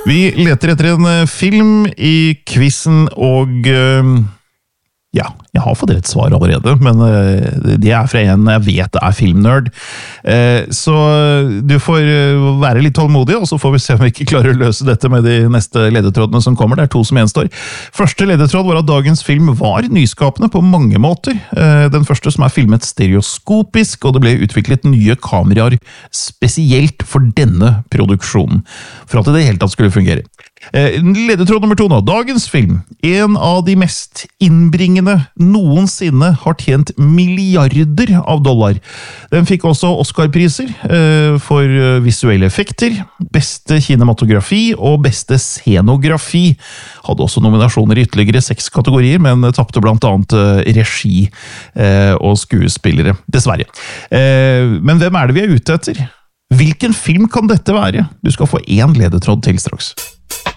Vi leter etter en film I quizzen, og ja, jeg har fått rett svar allerede, men det fra en jeg vet er filmnerd. Så du får være litt tålmodig, og så får vi se om vi ikke klarer å løse dette med de neste ledetrådene som kommer. Det 2 som gjenstår. Første ledetråd var at dagens film var nyskapende på mange måter. Den første som filmet stereoskopisk, og det ble utviklet nye kameraer spesielt for denne produksjonen, for at det hele tatt skulle fungere. Ledetråd nummer 2 nå. Dagens film, en av de mest innbringende noensinne, har tjent milliarder av dollar. Den fikk også Oscar-priser for visuelle effekter, beste kinematografi og beste scenografi. Hadde også nominasjoner I ytterligere 6 kategorier, men tappte blant annet regi og skuespillere, dessverre. Men hvem det vi ute etter? Hvilken film kan dette være? Du skal få 1 ledetråd til straks.